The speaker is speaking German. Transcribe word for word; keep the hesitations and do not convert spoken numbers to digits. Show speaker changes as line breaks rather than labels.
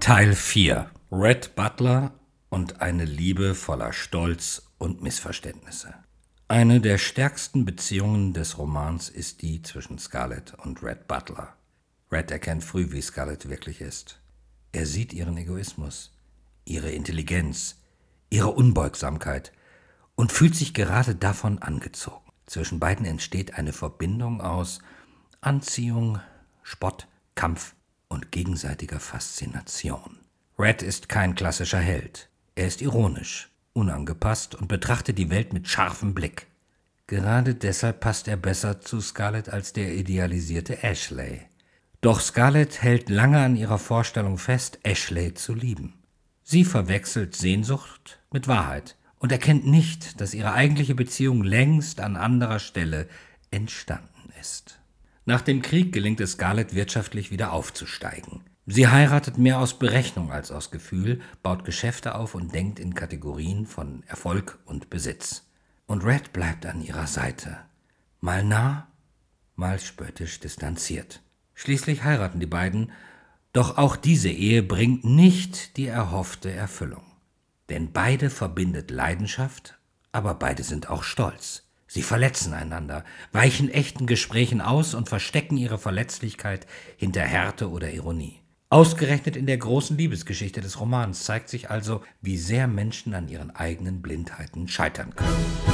Teil vier. Red Butler und eine Liebe voller Stolz und Missverständnisse. Eine der stärksten Beziehungen des Romans ist die zwischen Scarlett und Red Butler. Red erkennt früh, wie Scarlett wirklich ist. Er sieht ihren Egoismus, ihre Intelligenz, ihre Unbeugsamkeit und fühlt sich gerade davon angezogen. Zwischen beiden entsteht eine Verbindung aus Anziehung, Spott, Kampf und gegenseitiger Faszination. Red ist kein klassischer Held. Er ist ironisch, unangepasst und betrachtet die Welt mit scharfem Blick. Gerade deshalb passt er besser zu Scarlett als der idealisierte Ashley. Doch Scarlett hält lange an ihrer Vorstellung fest, Ashley zu lieben. Sie verwechselt Sehnsucht mit Wahrheit und erkennt nicht, dass ihre eigentliche Beziehung längst an anderer Stelle entstanden ist. Nach dem Krieg gelingt es Scarlett wirtschaftlich wieder aufzusteigen. Sie heiratet mehr aus Berechnung als aus Gefühl, baut Geschäfte auf und denkt in Kategorien von Erfolg und Besitz. Und Red bleibt an ihrer Seite. Mal nah, mal spöttisch distanziert. Schließlich heiraten die beiden, doch auch diese Ehe bringt nicht die erhoffte Erfüllung. Denn beide verbindet Leidenschaft, aber beide sind auch stolz. Sie verletzen einander, weichen echten Gesprächen aus und verstecken ihre Verletzlichkeit hinter Härte oder Ironie. Ausgerechnet in der großen Liebesgeschichte des Romans zeigt sich also, wie sehr Menschen an ihren eigenen Blindheiten scheitern können.